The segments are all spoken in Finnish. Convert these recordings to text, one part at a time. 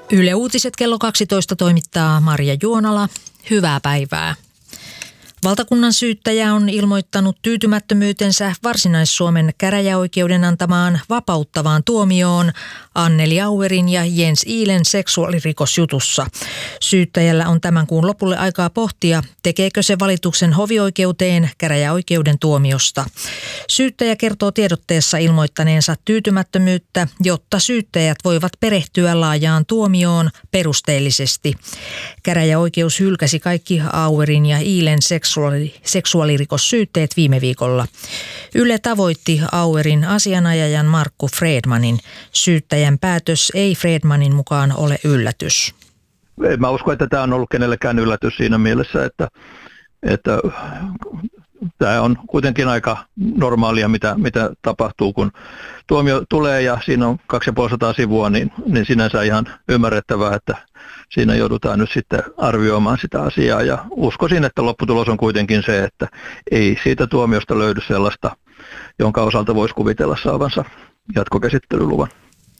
Yle Uutiset kello 12 toimittaa Marja Juonala. Hyvää päivää. Valtakunnan syyttäjä on ilmoittanut tyytymättömyytensä Varsinais-Suomen käräjäoikeuden antamaan vapauttavaan tuomioon Anneli Auerin ja Jens Ihlen seksuaalirikosjutussa. Syyttäjällä on tämän kuun lopulle aikaa pohtia, tekeekö se valituksen hovioikeuteen käräjäoikeuden tuomiosta. Syyttäjä kertoo tiedotteessa ilmoittaneensa tyytymättömyyttä, jotta syyttäjät voivat perehtyä laajaan tuomioon perusteellisesti. Käräjäoikeus hylkäsi kaikki Auerin ja Ihlen seksuaalirikossyytteet viime viikolla. Yle tavoitti Auerin asianajajan Markku Fredmanin. Syyttäjän päätös ei Fredmanin mukaan ole yllätys. Mä uskon, että tämä on ollut kenellekään yllätys siinä mielessä, että tämä on kuitenkin aika normaalia, mitä tapahtuu, kun tuomio tulee ja siinä on 250 sivua, niin sinänsä ihan ymmärrettävää, että siinä joudutaan nyt sitten arvioimaan sitä asiaa. Ja uskoisin, että lopputulos on kuitenkin se, että ei siitä tuomiosta löydy sellaista, jonka osalta voisi kuvitella saavansa jatkokäsittelyluvan.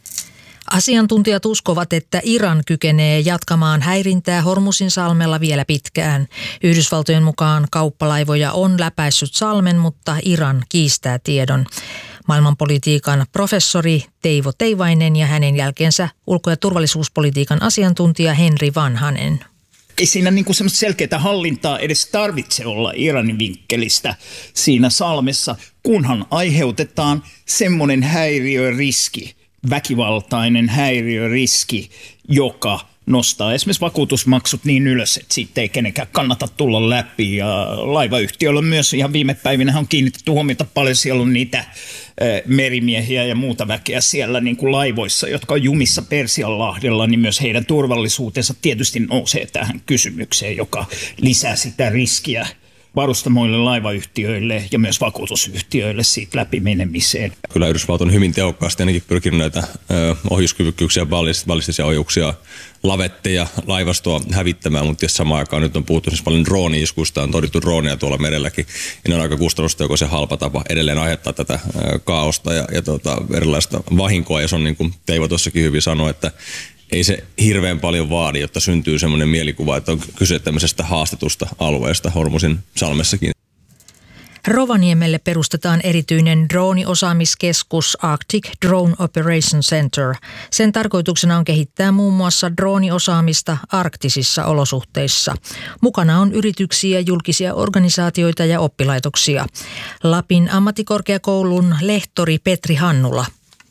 Asiantuntijat uskovat, että Iran kykenee jatkamaan häirintää Hormuzinsalmella vielä pitkään. Yhdysvaltojen mukaan kauppalaivoja on läpäissyt salmen, mutta Iran kiistää tiedon. Maailmanpolitiikan professori Teivo Teivainen ja hänen jälkeensä ulko- ja turvallisuuspolitiikan asiantuntija Henri Vanhanen. Ei siinä semmoista selkeää hallintaa edes tarvitse olla Iranin vinkkelistä siinä salmessa, kunhan aiheutetaan semmoinen häiriöriski, väkivaltainen häiriöriski, joka nostaa esimerkiksi vakuutusmaksut niin ylös, että siitä ei kenenkään kannata tulla läpi. Ja laivayhtiöillä myös ihan viime päivinä on kiinnitetty huomiota paljon, siellä on niitä merimiehiä ja muuta väkeä siellä niin kuin laivoissa, jotka on jumissa Persianlahdella, niin myös heidän turvallisuutensa tietysti nousee tähän kysymykseen, joka lisää sitä riskiä varustamoille, laivayhtiöille ja myös vakuutusyhtiöille siitä läpimenemiseen. Kyllä Yhdysvallat on hyvin tehokkaasti ainakin pyrkinyt näitä ohjuskyvykkyyksiä, ballistisia ohjuksia, lavetteja, laivastoa hävittämään, mutta jos samaan aikaan nyt on puhuttu siis paljon drooni-iskuista, on todittu drooneja tuolla merelläkin, niin on aika kustannustehokas ja halpa tapa edelleen aiheuttaa tätä kaaosta ja erilaista vahinkoa, ja se on niin kuin Teivo tuossakin hyvin sanoi, että ei se hirveän paljon vaadi, jotta syntyy semmoinen mielikuva, että on kyse tämmöisestä haastetusta alueesta Hormuzinsalmessakin. Rovaniemelle perustetaan erityinen drooniosaamiskeskus Arctic Drone Operation Center. Sen tarkoituksena on kehittää muun muassa drooniosaamista arktisissa olosuhteissa. Mukana on yrityksiä, julkisia organisaatioita ja oppilaitoksia. Lapin ammattikorkeakoulun lehtori Petri Hannula.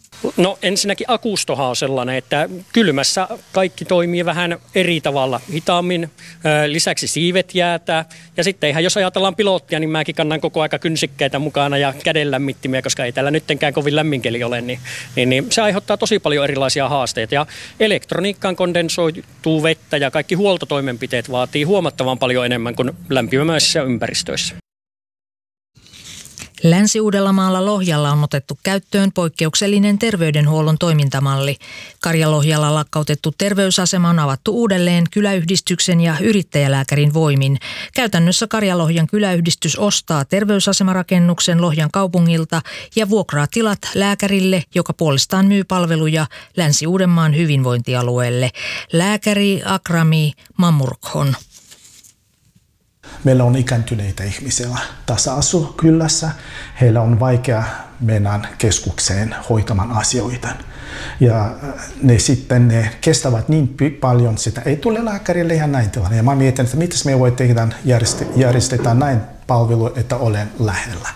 No ensinnäkin akustohan on sellainen, että kylmässä kaikki toimii vähän eri tavalla, hitaammin, lisäksi siivet jäätää. Ja sitten ihan jos ajatellaan pilottia, niin mäkin kannan koko aika kynsikkeitä mukana ja kädenlämmittimiä, koska ei täällä nyttenkään kovin lämminkeli ole, niin se aiheuttaa tosi paljon erilaisia haasteita. Ja elektroniikkaan kondensoituu vettä ja kaikki huoltotoimenpiteet vaatii huomattavan paljon enemmän kuin lämpimäisissä ympäristöissä. Länsi-Uudellamaalla Lohjalla on otettu käyttöön poikkeuksellinen terveydenhuollon toimintamalli. Karjalohjalla lakkautettu terveysasema on avattu uudelleen kyläyhdistyksen ja yrittäjälääkärin voimin. Käytännössä Karjalohjan kyläyhdistys ostaa terveysasemarakennuksen Lohjan kaupungilta ja vuokraa tilat lääkärille, joka puolestaan myy palveluja Länsi-Uudenmaan hyvinvointialueelle. Lääkäri Akrami Mamurkhon. Meillä on ikääntyneitä ihmisiä tässä kylässä. Heillä on vaikea mennä keskukseen hoitamaan asioita. Ja ne kestävät niin paljon, sitä ei tule lääkärille ja näin tilanne. Ja mä mietin, että miten me voi tehdä järjestetään näin palvelu, että olen lähellä.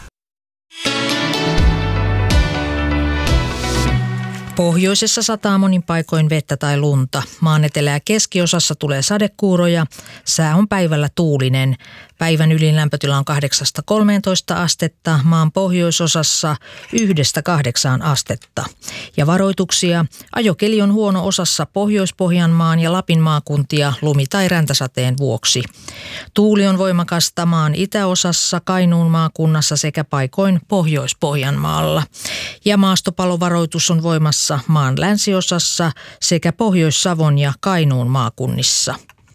Pohjoisessa sataa monin paikoin vettä tai lunta. Maan etelä- ja keskiosassa tulee sadekuuroja. Sää on päivällä tuulinen. Päivän ylinlämpötila on 8-13 astetta, maan pohjoisosassa 1-8 astetta. Ja varoituksia. Ajokeli on huono osassa Pohjois-Pohjanmaan ja Lapin maakuntia lumi- tai räntäsateen vuoksi. Tuuli on voimakasta maan itäosassa, Kainuun maakunnassa sekä paikoin Pohjois-Pohjanmaalla. Ja maastopalovaroitus on voimassa maan länsiosassa sekä Pohjois-Savon ja Kainuun maakunnissa.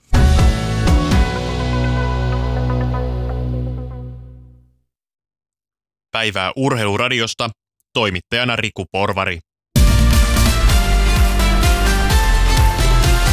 Päivää Urheiluradiosta, toimittajana Riku Porvari.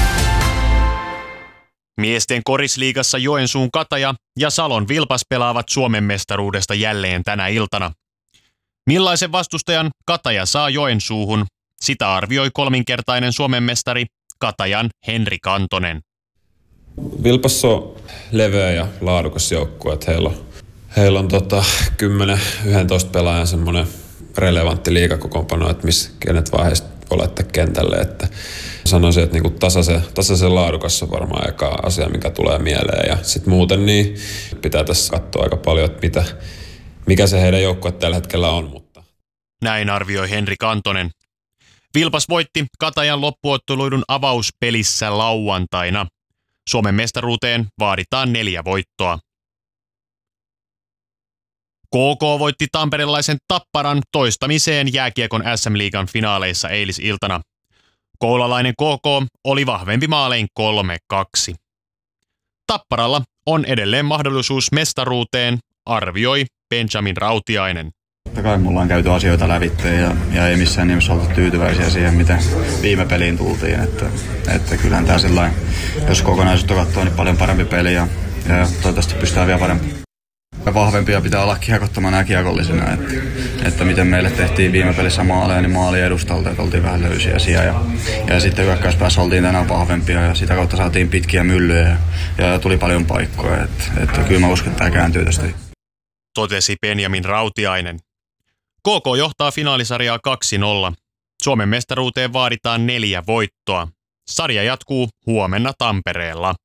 Miesten korisliigassa Joensuun Kataja ja Salon Vilpas pelaavat Suomen mestaruudesta jälleen tänä iltana. Millaisen vastustajan Kataja saa Joensuuhun? Sitä arvioi kolminkertainen Suomen mestari Katajan Henri Kantonen. Vilpas on leveä ja laadukas joukkue. Heillä on 10-11 pelaajan semmoinen relevantti liigakokoonpano, että kenet vaan heistä voi laittaa kentälle. Että sanoisin, että niinku tasaisen laadukas on varmaan eka asia, mikä tulee mieleen. Ja sitten muuten niin pitää tässä katsoa aika paljon, että mikä se heidän joukkue tällä hetkellä on. Mutta. Näin arvioi Henri Kantonen. Vilpas voitti Katajan loppuotteluidun avauspelissä lauantaina. Suomen mestaruuteen vaaditaan 4 voittoa. KK voitti tamperelaisen Tapparan toistamiseen jääkiekon SM-liigan finaaleissa eilisiltana. Koulalainen KK oli vahvempi maalein 3-2. Tapparalla on edelleen mahdollisuus mestaruuteen, arvioi Benjamin Rautiainen. Totta kai mulla on käyty asioita lävitse ja ei missään nimessä oltu tyytyväisiä siihen, miten viime peliin tultiin. Että kyllähän tämä sellainen, jos kokonaisuutta katsoo, niin paljon parempi peli ja toivottavasti pystytään vielä parempi. Vahvempia pitää olla kiekottomana ja kiekollisena. Että miten meille tehtiin viime pelissä maaleja, niin maali edustalta, että oltiin vähän löysiä siellä. Ja sitten hyökkäyspäässä oltiin tänään vahvempia ja sitä kautta saatiin pitkiä myllyjä ja tuli paljon paikkoja. Että kyllä mä uskon, että tämä kääntyy tästä. Totesi Benjamin Rautiainen. KK johtaa finaalisarjaa 2-0. Suomen mestaruuteen vaaditaan 4 voittoa. Sarja jatkuu huomenna Tampereella.